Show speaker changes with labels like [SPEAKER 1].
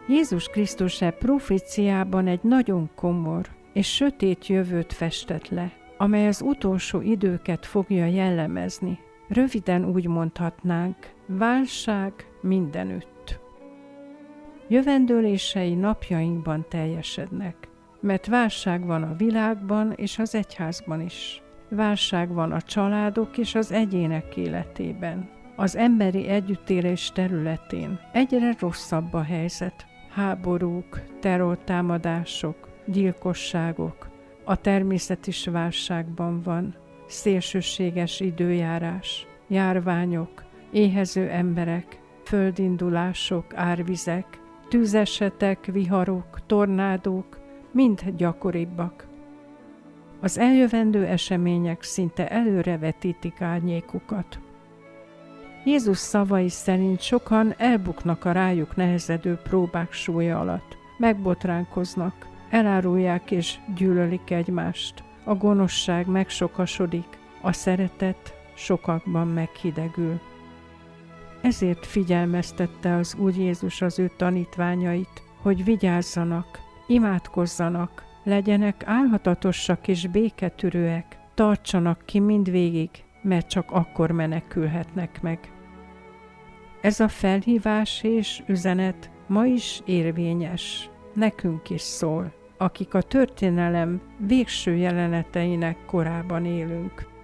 [SPEAKER 1] Jézus Krisztus proféciában egy nagyon komor és sötét jövőt festett le, amely az utolsó időket fogja jellemezni. Röviden úgy mondhatnánk, válság mindenütt. Jövendőlései napjainkban teljesednek, mert válság van a világban és az egyházban is. Válság van a családok és az egyének életében. Az emberi együttélés területén egyre rosszabb a helyzet. Háborúk, terrortámadások, gyilkosságok, a természet is válságban van, szélsőséges időjárás, járványok, éhező emberek, földindulások, árvizek, tűzesetek, viharok, tornádók mind gyakoribbak. Az eljövendő események szinte előrevetítik árnyékukat. Jézus szavai szerint sokan elbuknak a rájuk nehezedő próbák súlya alatt, megbotránkoznak, elárulják és gyűlölik egymást, a gonoszság megsokasodik, a szeretet sokakban meghidegül. Ezért figyelmeztette az Úr Jézus az ő tanítványait, hogy vigyázzanak, imádkozzanak, legyenek álhatatosak és béketűrőek, tartsanak ki mindvégig, mert csak akkor menekülhetnek meg. Ez a felhívás és üzenet ma is érvényes, nekünk is szól, akik a történelem végső jeleneteinek korában élünk.